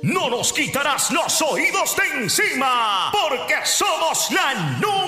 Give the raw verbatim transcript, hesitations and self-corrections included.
No nos quitarás los oídos de encima, porque somos la nube.